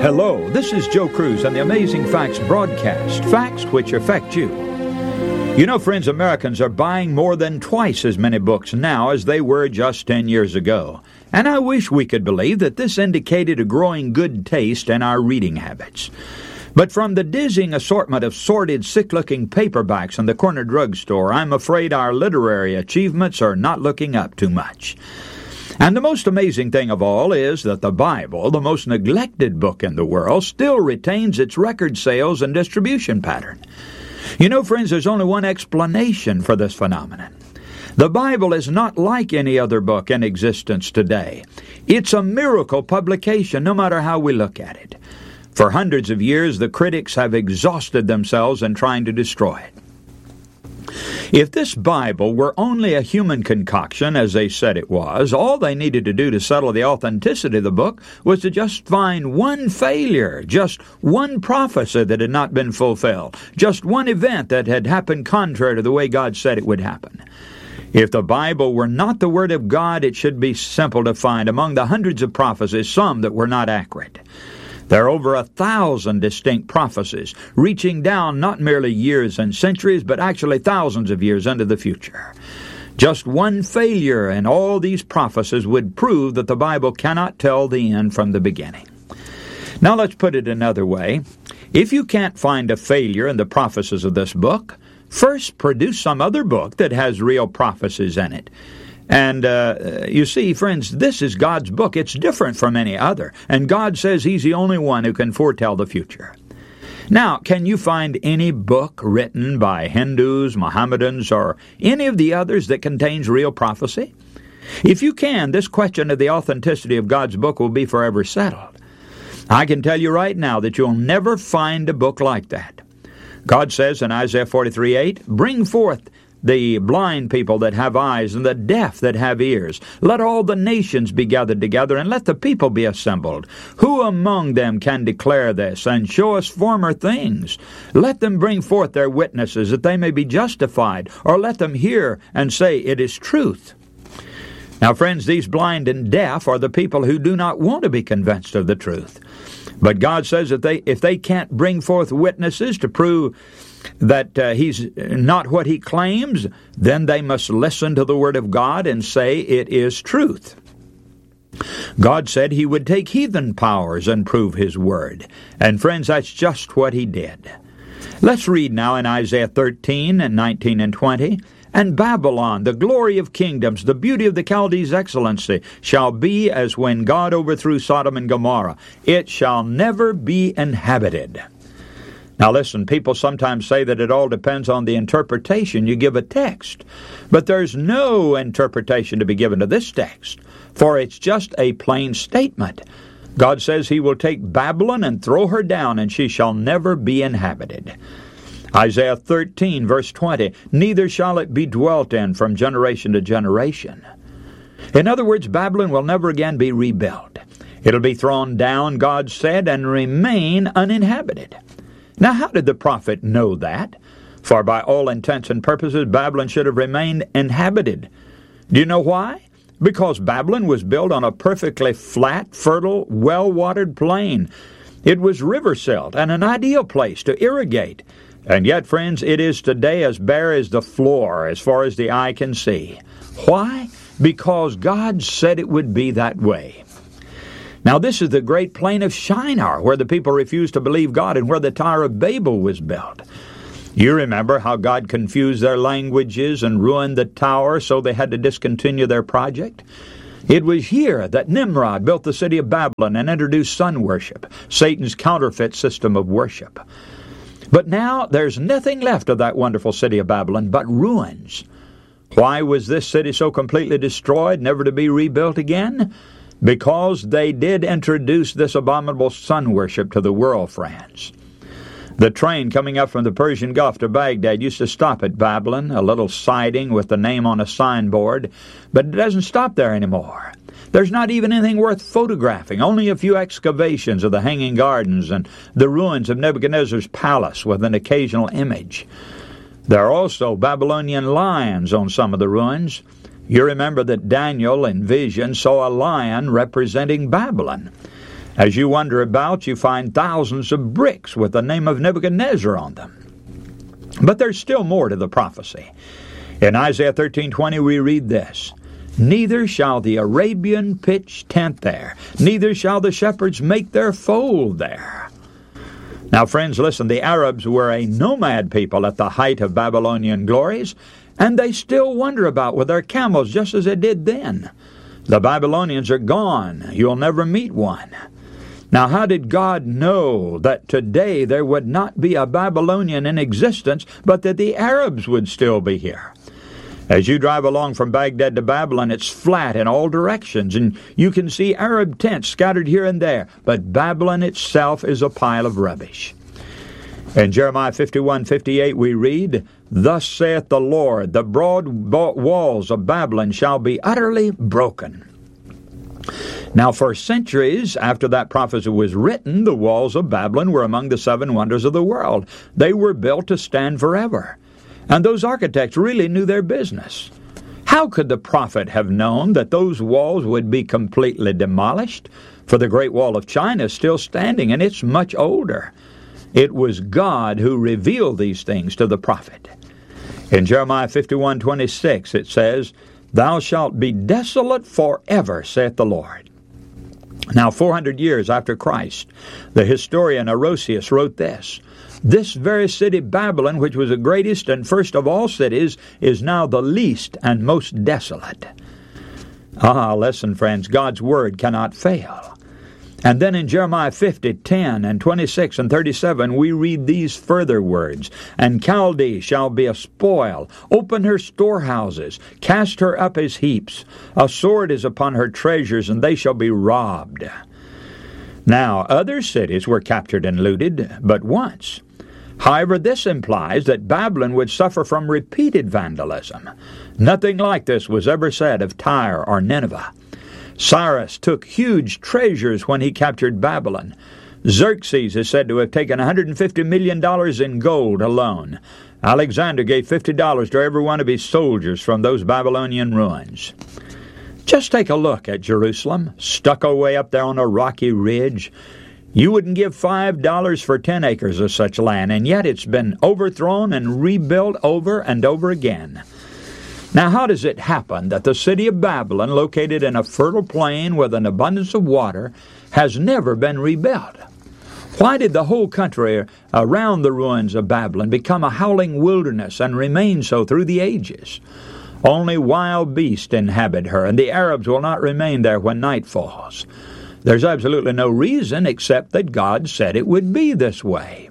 Hello, this is Joe Cruz on the Amazing Facts broadcast, facts which affect you. You know, friends, Americans are buying more than twice as many books now as they were just 10 years ago. And I wish we could believe that this indicated a growing good taste in our reading habits. But from the dizzying assortment of sordid, sick-looking paperbacks in the corner drugstore, I'm afraid our literary achievements are not looking up too much. And the most amazing thing of all is that the Bible, the most neglected book in the world, still retains its record sales and distribution pattern. You know, friends, there's only one explanation for this phenomenon. The Bible is not like any other book in existence today. It's a miracle publication, no matter how we look at it. For hundreds of years, the critics have exhausted themselves in trying to destroy it. If this Bible were only a human concoction, as they said it was, all they needed to do to settle the authenticity of the book was to just find one failure, just one prophecy that had not been fulfilled, just one event that had happened contrary to the way God said it would happen. If the Bible were not the Word of God, it should be simple to find among the hundreds of prophecies some that were not accurate. There are over 1,000 distinct prophecies, reaching down not merely years and centuries, but actually thousands of years into the future. Just one failure in all these prophecies would prove that the Bible cannot tell the end from the beginning. Now let's put it another way. If you can't find a failure in the prophecies of this book, first produce some other book that has real prophecies in it. And you see, friends, this is God's book. It's different from any other. And God says He's the only one who can foretell the future. Now, can you find any book written by Hindus, Mohammedans, or any of the others that contains real prophecy? If you can, this question of the authenticity of God's book will be forever settled. I can tell you right now that you'll never find a book like that. God says in Isaiah 43:8, "Bring forth the blind people that have eyes, and the deaf that have ears. Let all the nations be gathered together, and let the people be assembled. Who among them can declare this, and show us former things? Let them bring forth their witnesses, that they may be justified, or let them hear and say, it is truth." Now, friends, these blind and deaf are the people who do not want to be convinced of the truth. But God says that if they can't bring forth witnesses to prove that He's not what He claims, then they must listen to the Word of God and say it is truth. God said He would take heathen powers and prove His Word. And friends, that's just what He did. Let's read now in Isaiah 13 and 19 and 20. "And Babylon, the glory of kingdoms, the beauty of the Chaldees' excellency, shall be as when God overthrew Sodom and Gomorrah. It shall never be inhabited." Now listen, people sometimes say that it all depends on the interpretation you give a text. But there's no interpretation to be given to this text, for it's just a plain statement. God says He will take Babylon and throw her down, and she shall never be inhabited. Isaiah 13, verse 20, "Neither shall it be dwelt in from generation to generation." In other words, Babylon will never again be rebuilt. It'll be thrown down, God said, and remain uninhabited. Now, how did the prophet know that? For by all intents and purposes, Babylon should have remained inhabited. Do you know why? Because Babylon was built on a perfectly flat, fertile, well-watered plain. It was river-silt and an ideal place to irrigate. And yet, friends, it is today as bare as the floor, as far as the eye can see. Why? Because God said it would be that way. Now, this is the great plain of Shinar, where the people refused to believe God and where the Tower of Babel was built. You remember how God confused their languages and ruined the tower, so they had to discontinue their project? It was here that Nimrod built the city of Babylon and introduced sun worship, Satan's counterfeit system of worship. But now there's nothing left of that wonderful city of Babylon but ruins. Why was this city so completely destroyed, never to be rebuilt again? Because they did introduce this abominable sun worship to the world, friends. The train coming up from the Persian Gulf to Baghdad used to stop at Babylon, a little siding with the name on a signboard, but it doesn't stop there anymore. There's not even anything worth photographing, only a few excavations of the Hanging Gardens and the ruins of Nebuchadnezzar's palace with an occasional image. There are also Babylonian lions on some of the ruins. You remember that Daniel in vision saw a lion representing Babylon. As you wander about, you find thousands of bricks with the name of Nebuchadnezzar on them. But there's still more to the prophecy. In Isaiah 13:20 we read this, "Neither shall the Arabian pitch tent there, neither shall the shepherds make their fold there." Now, friends, listen, the Arabs were a nomad people at the height of Babylonian glories, and they still wander about with their camels just as they did then. The Babylonians are gone. You'll never meet one. Now, how did God know that today there would not be a Babylonian in existence, but that the Arabs would still be here? As you drive along from Baghdad to Babylon, it's flat in all directions, and you can see Arab tents scattered here and there, but Babylon itself is a pile of rubbish. In Jeremiah 51:58 we read, "Thus saith the Lord, the broad walls of Babylon shall be utterly broken." Now, for centuries after that prophecy was written, the walls of Babylon were among the 7 wonders of the world. They were built to stand forever. And those architects really knew their business. How could the prophet have known that those walls would be completely demolished? For the Great Wall of China is still standing, and it's much older. It was God who revealed these things to the prophet. In Jeremiah 51:26 it says, "Thou shalt be desolate forever, saith the Lord." Now, 400 years after Christ, the historian Orosius wrote this, "This very city Babylon, which was the greatest and first of all cities, is now the least and most desolate." Listen, friends, God's word cannot fail. And then in Jeremiah 50:10 and 26 and 37, we read these further words, "And Chaldee shall be a spoil, open her storehouses, cast her up as heaps. A sword is upon her treasures, and they shall be robbed." Now, other cities were captured and looted but once. However, this implies that Babylon would suffer from repeated vandalism. Nothing like this was ever said of Tyre or Nineveh. Cyrus took huge treasures when he captured Babylon. Xerxes is said to have taken $150 million in gold alone. Alexander gave $50 to every one of his soldiers from those Babylonian ruins. Just take a look at Jerusalem, stuck away up there on a rocky ridge. You wouldn't give $5 for 10 acres of such land, and yet it's been overthrown and rebuilt over and over again. Now, how does it happen that the city of Babylon, located in a fertile plain with an abundance of water, has never been rebuilt? Why did the whole country around the ruins of Babylon become a howling wilderness and remain so through the ages? Only wild beasts inhabit her, and the Arabs will not remain there when night falls. There's absolutely no reason except that God said it would be this way.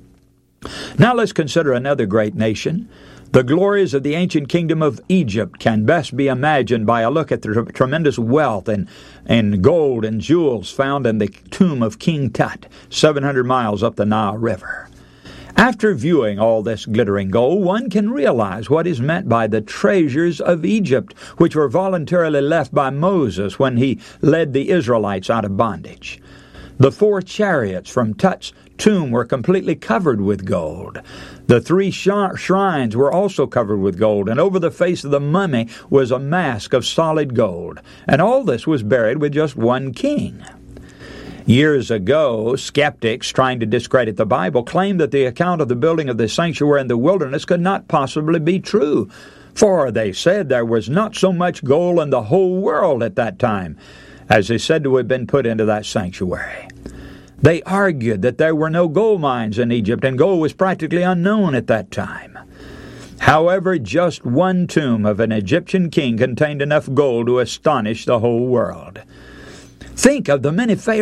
Now let's consider another great nation. The glories of the ancient kingdom of Egypt can best be imagined by a look at the tremendous wealth and gold and jewels found in the tomb of King Tut, 700 miles up the Nile River. After viewing all this glittering gold, one can realize what is meant by the treasures of Egypt, which were voluntarily left by Moses when he led the Israelites out of bondage. The 4 chariots from Tut's tomb were completely covered with gold. The 3 shrines were also covered with gold, and over the face of the mummy was a mask of solid gold. And all this was buried with just one king. Years ago, skeptics trying to discredit the Bible claimed that the account of the building of the sanctuary in the wilderness could not possibly be true, for they said there was not so much gold in the whole world at that time as is said to have been put into that sanctuary. They argued that there were no gold mines in Egypt, and gold was practically unknown at that time. However, just one tomb of an Egyptian king contained enough gold to astonish the whole world. Think of the many pharaohs